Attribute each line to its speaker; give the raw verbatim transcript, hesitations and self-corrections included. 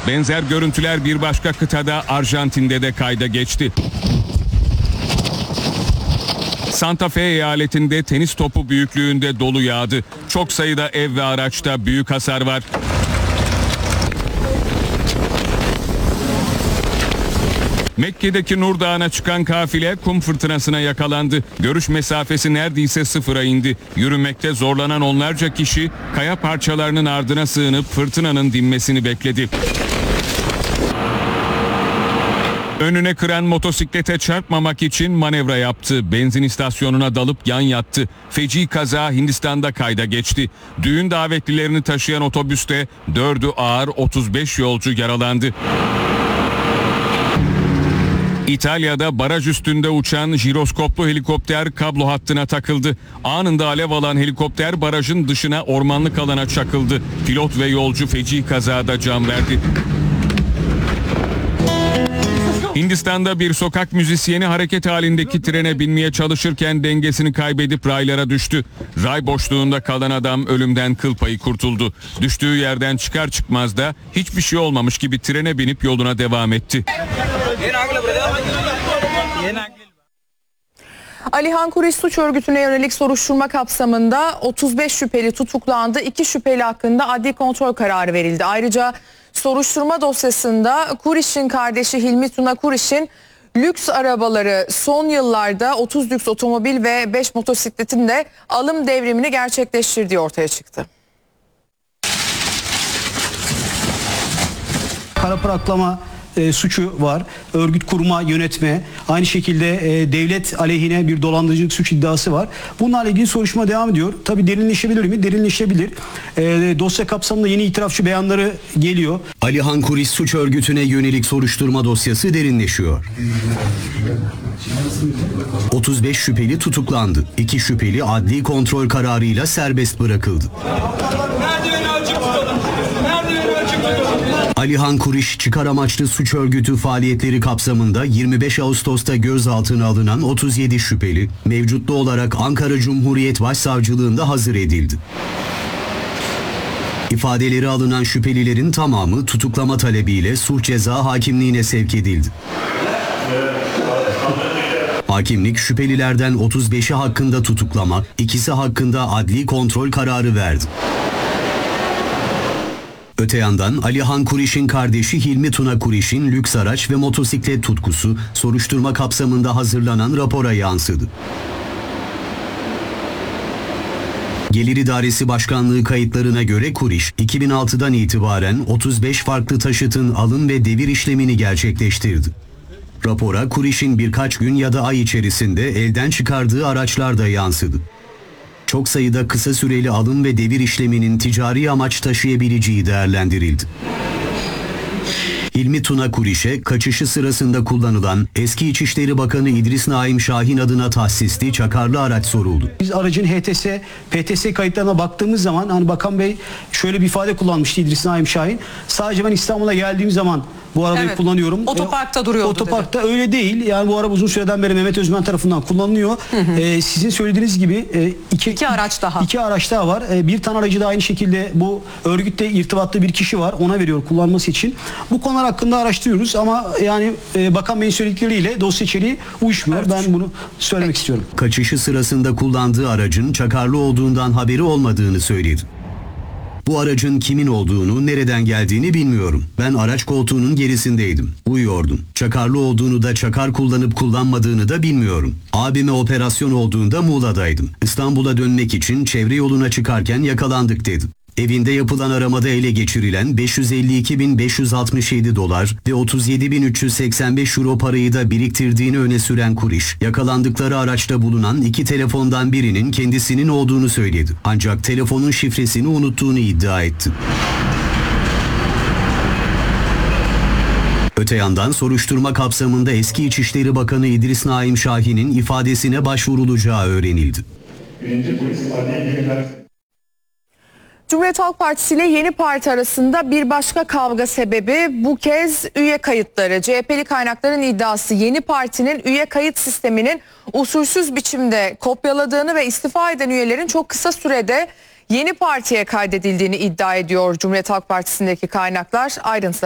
Speaker 1: Benzer görüntüler bir başka kıtada Arjantin'de de kayda geçti. Santa Fe eyaletinde tenis topu büyüklüğünde dolu yağdı. Çok sayıda ev ve araçta büyük hasar var. Mekke'deki Nur Dağı'na çıkan kafile kum fırtınasına yakalandı. Görüş mesafesi neredeyse sıfıra indi. Yürümekte zorlanan onlarca kişi kaya parçalarının ardına sığınıp fırtınanın dinmesini bekledi. Önüne kıran motosiklete çarpmamak için manevra yaptı. Benzin istasyonuna dalıp yan yattı. Feci kaza Hindistan'da kayda geçti. Düğün davetlilerini taşıyan otobüste dördü ağır, otuz beş yolcu yaralandı. İtalya'da baraj üstünde uçan jiroskoplu helikopter kablo hattına takıldı. Anında alev alan helikopter barajın dışına ormanlık alana çakıldı. Pilot ve yolcu feci kazada can verdi. Hindistan'da bir sokak müzisyeni hareket halindeki trene binmeye çalışırken dengesini kaybedip raylara düştü. Ray boşluğunda kalan adam ölümden kıl payı kurtuldu. Düştüğü yerden çıkar çıkmaz da hiçbir şey olmamış gibi trene binip yoluna devam etti.
Speaker 2: Alihan Kuriş suç örgütüne yönelik soruşturma kapsamında otuz beş şüpheli tutuklandı. iki şüpheli hakkında adli kontrol kararı verildi. Ayrıca soruşturma dosyasında Kuriş'in kardeşi Hilmi Tuna Kuriş'in lüks arabaları son yıllarda otuz lüks otomobil ve beş motosikletin de alım devrimini gerçekleştirdiği ortaya çıktı.
Speaker 3: Kara para aklama e, suçu var. Örgüt kurma, yönetme, aynı şekilde e, devlet aleyhine bir dolandırıcılık suç iddiası var. Bunlarla ilgili soruşturma devam ediyor. Tabii derinleşebilir mi? Derinleşebilir. E, dosya kapsamında yeni itirafçı beyanları geliyor.
Speaker 4: Alihan Kuriş suç örgütüne yönelik soruşturma dosyası derinleşiyor. otuz beş şüpheli tutuklandı. iki şüpheli adli kontrol kararıyla serbest bırakıldı. Alihan Kuriş çıkar amaçlı suç örgütü faaliyetleri kapsamında yirmi beş Ağustos'ta gözaltına alınan otuz yedi şüpheli mevcutlu olarak Ankara Cumhuriyet Başsavcılığında hazır edildi. İfadeleri alınan şüphelilerin tamamı tutuklama talebiyle Sulh Ceza Hakimliğine sevk edildi. Hakimlik şüphelilerden otuz beşi hakkında tutuklama, ikisi hakkında adli kontrol kararı verdi. Öte yandan Alihan Kuriş'in kardeşi Hilmi Tuna Kuriş'in lüks araç ve motosiklet tutkusu soruşturma kapsamında hazırlanan rapora yansıdı. Gelir İdaresi Başkanlığı kayıtlarına göre Kuriş, iki bin altıdan itibaren otuz beş farklı taşıtın alım ve devir işlemini gerçekleştirdi. Rapora Kuriş'in birkaç gün ya da ay içerisinde elden çıkardığı araçlar da yansıdı. Çok sayıda kısa süreli alım ve devir işleminin ticari amaç taşıyabileceği değerlendirildi. Hilmi Tuna Kuriş'e kaçışı sırasında kullanılan eski İçişleri Bakanı İdris Naim Şahin adına tahsisli çakarlı araç soruldu.
Speaker 3: Biz aracın H T S, P T S kayıtlarına baktığımız zaman hani Bakan Bey şöyle bir ifade kullanmıştı İdris Naim Şahin. Sadece ben İstanbul'a geldiğim zaman bu arabayı
Speaker 2: Evet,
Speaker 3: kullanıyorum.
Speaker 2: otoparkta duruyordu
Speaker 3: Otoparkta
Speaker 2: dedi.
Speaker 3: öyle değil. Yani bu araba uzun süreden beri Mehmet Özmen tarafından kullanılıyor. Hı hı. Ee, sizin söylediğiniz gibi e, iki,
Speaker 2: iki araç daha.
Speaker 3: İki araç daha var. E, bir tane aracı da aynı şekilde bu örgütle irtibatlı bir kişi var. Ona veriyor kullanması için. Bu konular hakkında araştırıyoruz ama yani e, Bakan Bey'in söyledikleriyle dosya içeriği uyuşmuyor. Evet. Ben bunu söylemek Peki. istiyorum.
Speaker 4: Kaçışı sırasında kullandığı aracın çakarlı olduğundan haberi olmadığını söyledi. Bu aracın kimin olduğunu, nereden geldiğini bilmiyorum. Ben araç koltuğunun gerisindeydim. Uyuyordum. Çakarlı olduğunu da çakar kullanıp kullanmadığını da bilmiyorum. Abime operasyon olduğunda Muğla'daydım. İstanbul'a dönmek için çevre yoluna çıkarken yakalandık dedi. Evinde yapılan aramada ele geçirilen beş yüz elli iki bin beş yüz altmış yedi dolar ve otuz yedi bin üç yüz seksen beş euro parayı da biriktirdiğini öne süren Kuriş, yakalandıkları araçta bulunan iki telefondan birinin kendisinin olduğunu söyledi. Ancak telefonun şifresini unuttuğunu iddia etti. Öte yandan soruşturma kapsamında eski İçişleri Bakanı İdris Naim Şahin'in ifadesine başvurulacağı öğrenildi.
Speaker 2: Cumhuriyet Halk Partisi ile Yeni Parti arasında bir başka kavga sebebi bu kez üye kayıtları. C H P'li kaynakların iddiası Yeni Parti'nin üye kayıt sisteminin usulsüz biçimde kopyaladığını ve istifa eden üyelerin çok kısa sürede Yeni Parti'ye kaydedildiğini iddia ediyor Cumhuriyet Halk Partisi'ndeki kaynaklar. Ayrıntılar